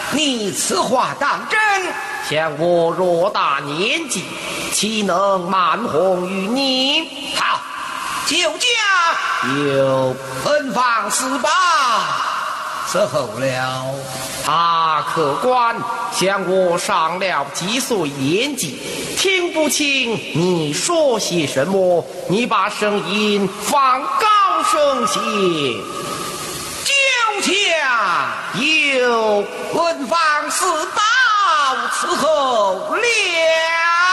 你此话当真？ 像我偌大年纪，岂能瞒哄于你？ 好，就将有本房司吧。此后了， 大客官向我上了几岁年纪，听不清你说些什么，你把声音放高声些。 就将有本房司到，此后了。